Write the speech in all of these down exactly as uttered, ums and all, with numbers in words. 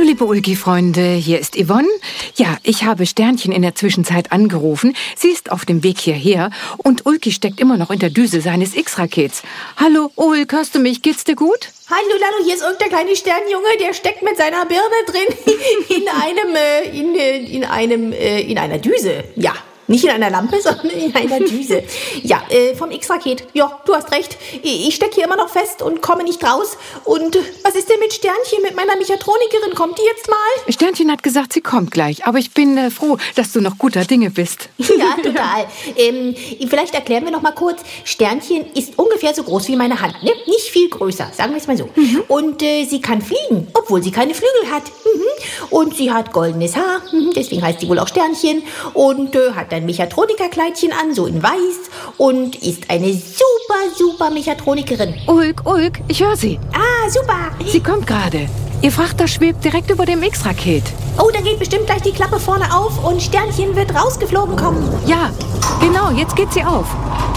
liebe Ulki-Freunde, hier ist Yvonne. Ja, ich habe Sternchen in der Zwischenzeit angerufen. Sie ist auf dem Weg hierher und Ulki steckt immer noch in der Düse seines X-Rakets. Hallo, Ulk, hörst du mich? Geht's dir gut? Hallo, Lalo, hier ist irgendein kleiner Sternjunge, der steckt mit seiner Birne drin in einem, äh, in, äh, in einem, äh, in einer Düse. Ja. Nicht in einer Lampe, sondern in einer Düse. Ja, äh, vom X-Raket. Ja, du hast recht. Ich stecke hier immer noch fest und komme nicht raus. Und was ist denn mit Sternchen, mit meiner Mechatronikerin? Kommt die jetzt mal? Sternchen hat gesagt, sie kommt gleich. Aber ich bin äh, froh, dass du noch guter Dinge bist. Ja, total. ähm, vielleicht erklären wir noch mal kurz. Sternchen ist ungefähr so groß wie meine Hand. Ne? Nicht viel größer, sagen wir es mal so. Mhm. Und äh, sie kann fliegen, obwohl sie keine Flügel hat. Mhm. Und sie hat goldenes Haar. Mhm. Deswegen heißt sie wohl auch Sternchen. Und äh, hat ein Mechatronikerkleidchen an, so in weiß, und ist eine super, super Mechatronikerin. Ulk, Ulk, ich höre sie. Ah, super. Sie kommt gerade. Ihr Frachter schwebt direkt über dem X-Raket. Oh, da geht bestimmt gleich die Klappe vorne auf und Sternchen wird rausgeflogen kommen. Ja, genau, jetzt geht sie auf.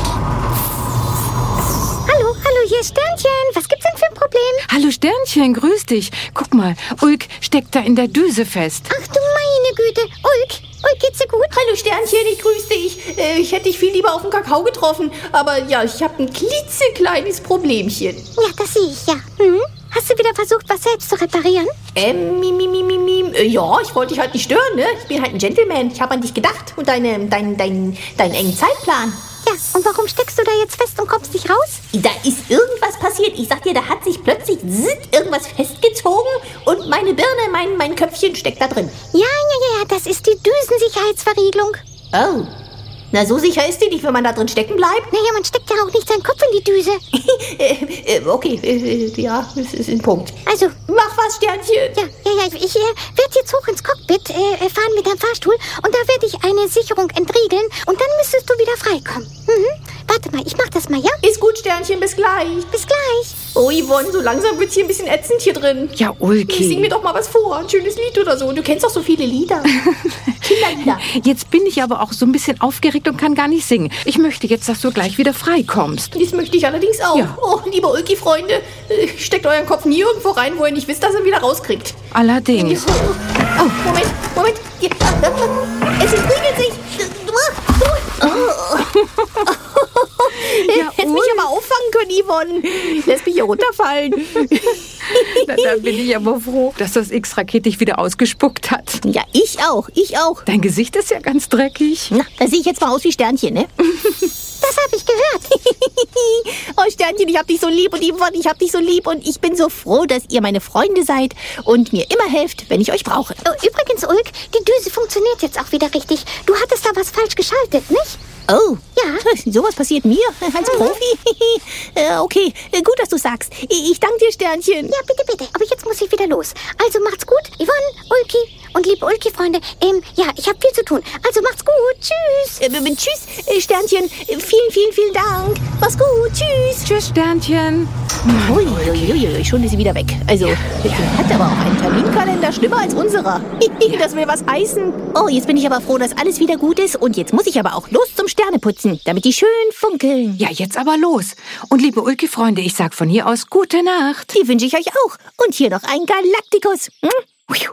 Hallo, hallo, hier ist Sternchen. Was gibt's denn für ein Problem? Hallo Sternchen, grüß dich. Guck mal, Ulk steckt da in der Düse fest. Ach du meine Güte. Ulk, Ulk, geht's dir gut? Hallo Sternchen, ich grüße dich. Äh, ich hätte dich viel lieber auf dem Kakao getroffen. Aber ja, ich habe ein klitzekleines Problemchen. Ja, das sehe ich, ja. Hm? Hast du wieder versucht, was selbst zu reparieren? Ähm, mi, mi, mi, mi, mi. Äh, ja, ich wollte dich halt nicht stören, ne? Ich bin halt ein Gentleman. Ich habe an dich gedacht und deine, dein, dein, deinen engen Zeitplan. Ja, und warum steckst du da jetzt fest und kommst nicht raus? Da ist irgendwas passiert. Ich sag dir, da hat sich plötzlich zitt, irgendwas festgezogen und meine Birne, mein, mein Köpfchen steckt da drin. Ja, ja, ja, das ist die Düsensicherheitsverriegelung. Oh, na so sicher ist die nicht, wenn man da drin stecken bleibt. Naja, man steckt ja auch nicht seinen Kopf in die Düse. äh, äh, okay, äh, ja, das ist ein Punkt. Also, mach was, Sternchen. Ja, ja, ja, ich äh, werde jetzt hoch ins Cockpit äh, fahren mit dem Fahrstuhl und da werde ich eine Sicherung entriegeln und dann müsstest du wieder freikommen. Mhm. Warte mal, ich mach das mal, ja? Ist gut, Sternchen, bis gleich. Bis gleich. Oh, Yvonne, so langsam wird's hier ein bisschen ätzend hier drin. Ja, Ulki. Sing mir doch mal was vor, ein schönes Lied oder so. Du kennst doch so viele Lieder. Kinderlieder. Jetzt bin ich aber auch so ein bisschen aufgeregt und kann gar nicht singen. Ich möchte jetzt, dass du gleich wieder frei kommst. Das möchte ich allerdings auch. Ja. Oh, liebe Ulki-Freunde, steckt euren Kopf nie irgendwo rein, wo ihr nicht wisst, dass ihr ihn wieder rauskriegt. Allerdings. Oh, Moment, Moment. Es entriegelt sich. Ja, hättest mich aber auffangen können, Yvonne. Lässt mich hier runterfallen. Na, da bin ich aber froh, dass das X-Raket dich wieder ausgespuckt hat. Ja, ich auch, ich auch. Dein Gesicht ist ja ganz dreckig. Na, da sehe ich jetzt mal aus wie Sternchen, ne? Das habe ich gehört. Oh, Sternchen, ich hab dich so lieb und Yvonne, ich hab dich so lieb und ich bin so froh, dass ihr meine Freunde seid und mir immer helft, wenn ich euch brauche. Oh, übrigens, Ulk, die Düse funktioniert jetzt auch wieder richtig. Du hattest da was falsch geschaltet, nicht? Oh, ja. Sowas passiert mir als Profi. äh, okay, gut, dass du sagst. Ich, ich danke dir, Sternchen. Ja, bitte, bitte. Aber jetzt muss ich wieder los. Also macht's gut, Yvonne, Ulki und liebe Ulki-Freunde. Ähm, ja, ich habe viel zu tun. Also macht's gut. Tschüss. Äh, tschüss, äh, Sternchen. Vielen, vielen, vielen Dank. Mach's gut. Tschüss. Tschüss, Sternchen. Uiuiui, schon ist sie wieder weg. Also, die hat aber auch einen Terminkalender schlimmer als unserer. Das will was heißen. Oh, jetzt bin ich aber froh, dass alles wieder gut ist. Und jetzt muss ich aber auch los zum Sterneputzen, damit die schön funkeln. Ja, jetzt aber los. Und liebe Ulki-Freunde, ich sag von hier aus gute Nacht. Die wünsche ich euch auch. Und hier noch ein Galaktikus. Hm?